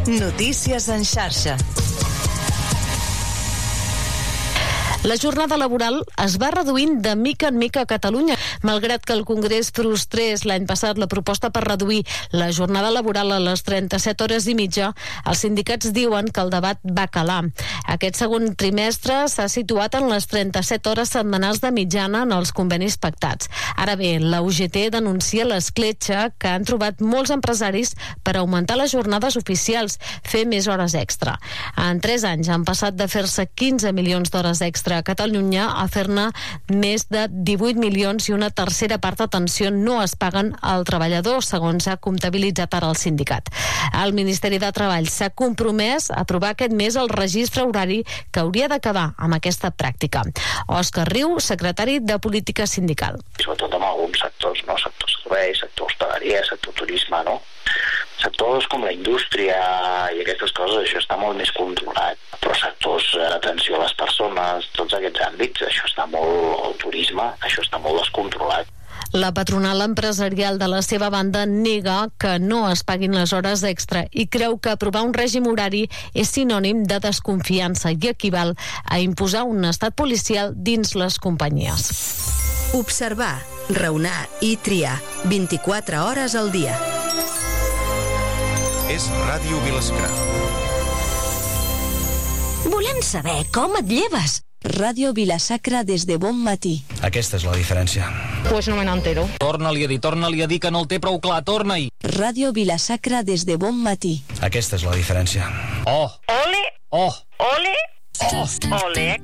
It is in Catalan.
Notícies en xarxa. La jornada laboral es va reduint de mica en mica a Catalunya. Malgrat que el Congrés frustrés l'any passat la proposta per reduir la jornada laboral a les 37 hores i mitja, els sindicats diuen que el debat va calar. Aquest segon trimestre s'ha situat en les 37 hores setmanals de mitjana en els convenis pactats. Ara bé, la UGT denuncia l'escletxa que han trobat molts empresaris per augmentar les jornades oficials, fer més hores extra. En 3 anys han passat de fer-se 15 milions d'hores extra a Catalunya a fer-ne més de 18 milions i una tercera part d'atenció no es paguen al treballador, segons ha comptabilitzat ara el sindicat. El Ministeri de Treball s'ha compromès a aprovar aquest mes el registre horari que hauria d'acabar amb aquesta pràctica. Òscar Riu, secretari de Política Sindical. Sobretot en alguns sectors, no? Sector serveis, sector hostaleria, sector turisme, no? Sectors com la indústria i aquestes coses, això està molt més controlat. Però sectors d'atenció a les persones, tots aquests àmbits, això està molt, el turisme, això està molt descontrolat. La patronal empresarial de la seva banda nega que no es paguin les hores extra i creu que aprovar un règim horari és sinònim de desconfiança i equival a imposar un estat policial dins les companyies. Observar, raonar i triar 24 hores al dia. És Ràdio Vilascra. Volem saber com et lleves. Ràdio Vilasacra des de bon matí. Aquesta és la diferència. Pues no me n'entero. Torna-li a dir que no el té prou clar, torna-hi. Ràdio Vilasacra des de bon matí. Aquesta és la diferència. Ole! Oh! Ole! Oh! Ole!